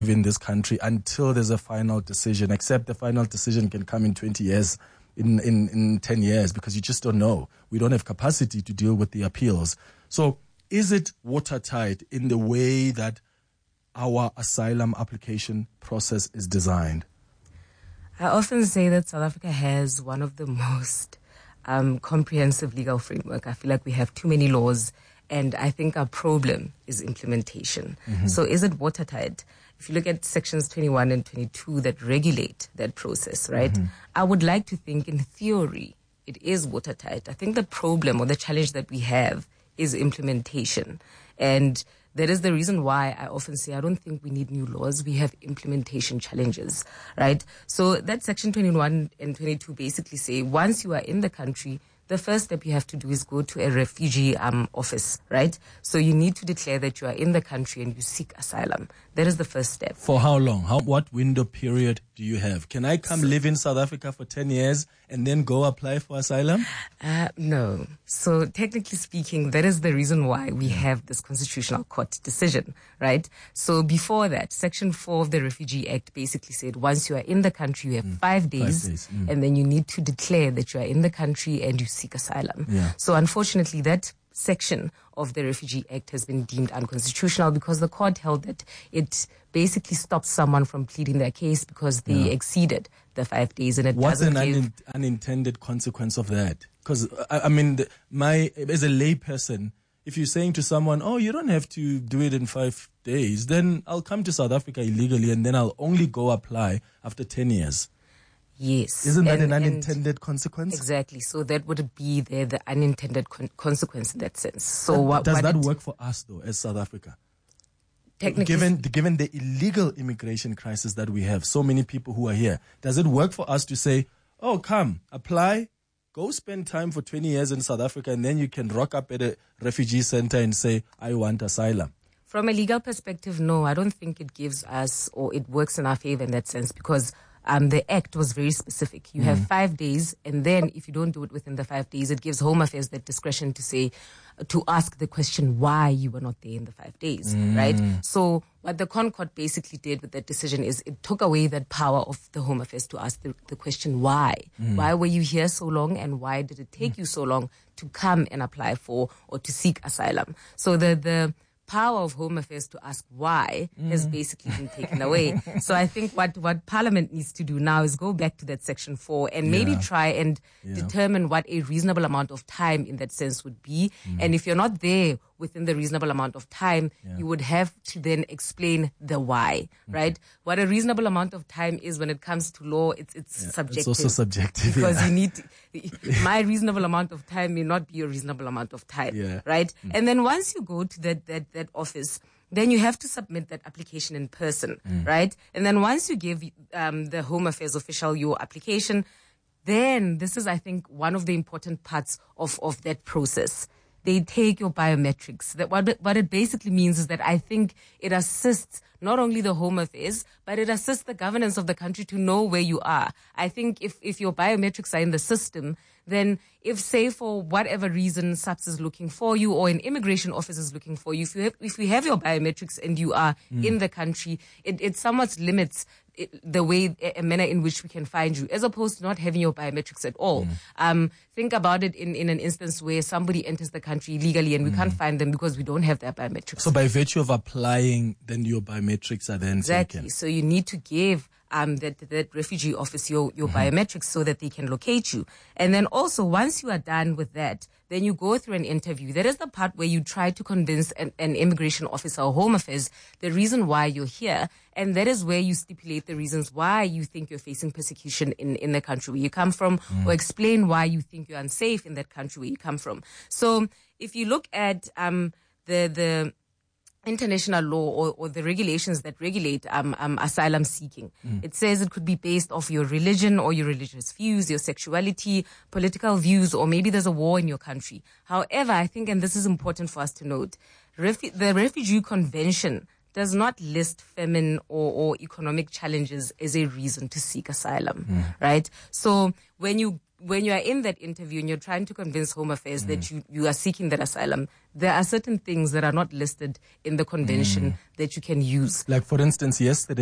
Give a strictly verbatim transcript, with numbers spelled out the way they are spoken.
in this country until there's a final decision, except the final decision can come in twenty years, in, in, in ten years, because you just don't know. We don't have capacity to deal with the appeals. So is it watertight in the way that our asylum application process is designed? I often say that South Africa has one of the most um, comprehensive legal framework. I feel like we have too many laws, and I think our problem is implementation. Mm-hmm. So is it watertight? If you look at sections twenty-one and twenty-two that regulate that process, right? Mm-hmm. I would like to think in theory it is watertight. I think the problem or the challenge that we have is implementation. And that is the reason why I often say I don't think we need new laws. We have implementation challenges, right? So that section twenty-one and twenty-two basically say once you are in the country, the first step you have to do is go to a refugee um, office, right? So you need to declare that you are in the country and you seek asylum. That is the first step. For how long? How what window period do you have? Can I come so, live in South Africa for ten years and then go apply for asylum? Uh, no. So technically speaking, that is the reason why we have this Constitutional Court decision, right? So before that, Section four of the Refugee Act basically said once you are in the country, you have mm. five days, five days. Mm. and then you need to declare that you are in the country and you seek asylum. Yeah. So unfortunately, that section of the Refugee Act has been deemed unconstitutional because the court held that it basically stops someone from pleading their case because they yeah. exceeded the five days. And it What's doesn't an give... un- unintended consequence of that? Because, I, I mean, the, my as a lay person, if you're saying to someone, oh, you don't have to do it in five days, then I'll come to South Africa illegally and then I'll only go apply after ten years. Yes. Isn't that and, an unintended consequence? Exactly. So that would be there, the unintended con- consequence in that sense. So that, what does what that it, work for us though, as South Africa? Technically, given given the illegal immigration crisis that we have, so many people who are here, does it work for us to say, "Oh, come, apply, go spend time for twenty years in South Africa, and then you can rock up at a refugee center and say, I want asylum"? From a legal perspective, no, I don't think it gives us or it works in our favor in that sense because. Um, the act was very specific. You mm. have five days, and then if you don't do it within the five days, it gives Home Affairs that discretion to say, to ask the question why you were not there in the five days, mm. right? So what the Concord basically did with that decision is it took away that power of the Home Affairs to ask the, the question why. Mm. Why were you here so long, and why did it take mm. you so long to come and apply for or to seek asylum? So the the power of Home Affairs to ask why mm. has basically been taken away. So I think what, what Parliament needs to do now is go back to that Section four and yeah. maybe try and yeah. determine what a reasonable amount of time in that sense would be. Mm. And if you're not there within the reasonable amount of time, yeah. you would have to then explain the why, okay. right? What a reasonable amount of time is when it comes to law, it's it's yeah. subjective. It's also subjective. Because yeah. you need to, my reasonable amount of time may not be a reasonable amount of time, yeah. right? Mm. And then once you go to that, that, that office, then you have to submit that application in person, mm. right? And then once you give um, the Home Affairs official your application, then this is, I think, one of the important parts of, of that process. They take your biometrics. That what it, what it basically means is that I think it assists not only the Home Affairs, but it assists the governance of the country to know where you are. I think if, if your biometrics are in the system, then if, say, for whatever reason, SAPS is looking for you or an immigration office is looking for you, if you have, if you have your biometrics and you are mm. in the country, it, it somewhat limits it, the way, a manner in which we can find you, as opposed to not having your biometrics at all. Mm. Um, think about it in, in an instance where somebody enters the country illegally and we mm. can't find them because we don't have their biometrics. So by virtue of applying, then your biometrics are then exactly. taken. So you need to give um, that, that refugee office your, your mm-hmm. biometrics so that they can locate you. And then also, once you are done with that, then you go through an interview. That is the part where you try to convince an, an immigration officer or Home Affairs the reason why you're here. And that is where you stipulate the reasons why you think you're facing persecution in, in the country where you come from, mm. or explain why you think you're unsafe in that country where you come from. So if you look at um, the the international law or, or the regulations that regulate um, um, asylum seeking. Mm. It says it could be based off your religion or your religious views, your sexuality, political views, or maybe there's a war in your country. However, I think, and this is important for us to note, refu- the Refugee Convention does not list famine or, or economic challenges as a reason to seek asylum, mm. right? So when you when you are in that interview and you're trying to convince Home Affairs mm. that you, you are seeking that asylum, there are certain things that are not listed in the convention mm. that you can use. Like, for instance, yesterday,